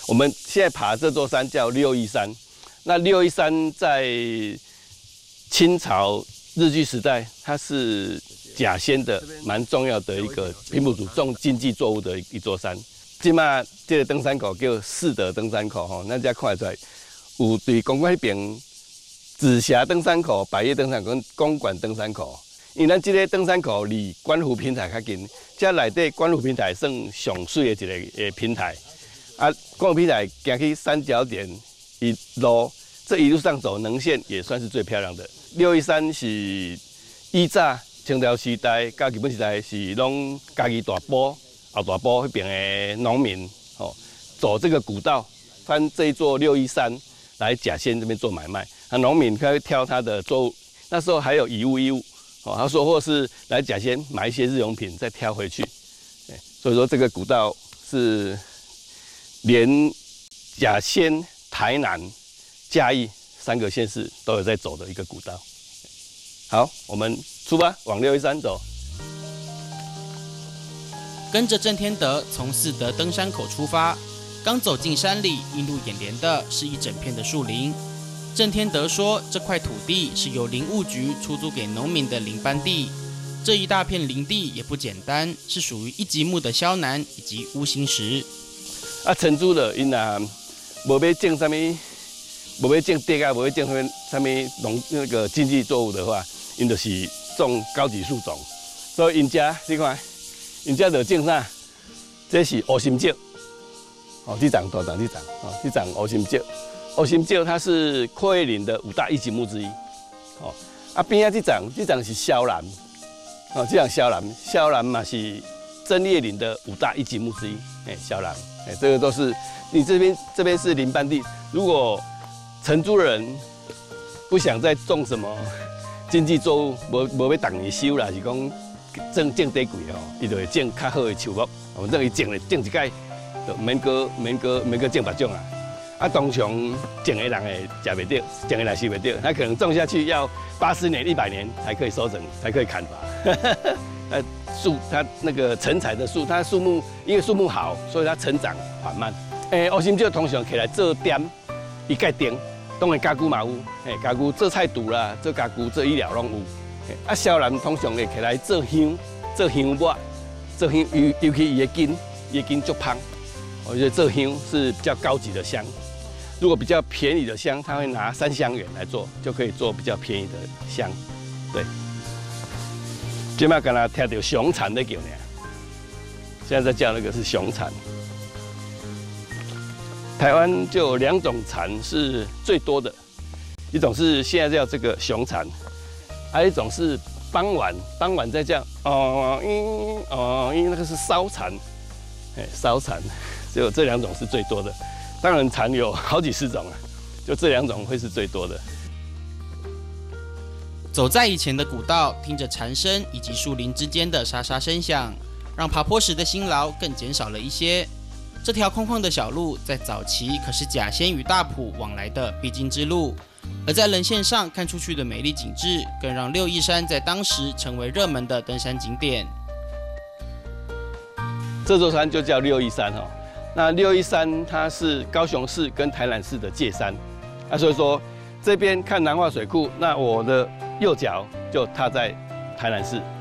我们现在爬这座山叫六义山。那六义山在清朝日据时代，它是甲仙的蛮重要的一个平埔族种经济作物的一座山。即马这个登山口叫士德登山口吼，咱才看得出来，有对公馆那边紫霞登山口、百叶登山口跟公馆登山口。因为咱这个登山口离观湖平台较近，这内底观湖平台算上水的一个平台。啊，观湖平台行去三角点一路，这一路上走能线也算是最漂亮的。六义山是以早清朝时代、甲日本时代是拢家己大埔、后大埔那边的农民哦，走这个古道，翻这一座六义山来甲仙这边做买卖。啊，农民他会挑他的作物，那时候还有以物易物。哦，他说，或是来甲仙买一些日用品，再挑回去。所以说这个古道是连甲仙、台南、嘉义3个县市都有在走的一个古道。好，我们出发往六义山走。 跟着郑天德从四德登山口出发，刚走进山里，映入眼帘的是一整片的树林。郑天德说，这块土地是由林务局出租给农民的林班地。这一大片林地也不简单，是属于一级木的肖楠以及乌心石。 啊，承租了，因啊，无要种什么，无要种地啊，无要种什么那个经济作物的话，因就是种高级树种。所以因家你看，因家就种啥？这是乌心石，哦，这长大长这长，哦，这长乌心石。乌心石它是阔叶林的5大一级木之一，哦，啊边啊这长是肖楠，哦，这长肖楠嘛是针叶林的5大一级木之一，肖楠，这个都是你这边是林班地，如果承租人不想再种什么经济作物，无要当年收啦，是讲种地贵吼，伊就会种较好的树木，我们这里种一届，就免个种别种啊。啊，通常种的人会吃袂到，种的人收袂到，他可能种下去要80年、100年才可以收成，才可以砍伐。树它那个成材的树，它树木因为树木好，所以它成长缓慢。乌心石通常起来做店，伊盖店，当然家具嘛有，家具做菜厨啦，做家具做医疗拢有。啊，肖楠通常会起来做香末，做香尤其伊的根足香，我觉得做香是比较高级的香。如果比较便宜的香，他会拿3香元来做，就可以做比较便宜的香。对，今麦刚才听到熊蝉在叫呢，现在在叫那个是熊蝉。台湾就有2种蝉是最多的，一种是现在叫这个熊蝉，还有一种是傍晚在叫那个是烧蝉，烧蝉，只有这2种是最多的。当然，蝉有好几10种啊，就这2种会是最多的。 走在以前的古道，听着蝉声以及树林之间的沙沙声响，让爬坡时的辛劳更减少了一些。这条空旷的小路，在早期可是甲仙与大埔往来的必经之路，而在人线上看出去的美丽景致，更让六义山在当时成为热门的登山景点。 这座山就叫六义山哈。那六义山它是高雄市跟台南市的界山，所以说这边看南化水库，那我的右脚就踏在台南市，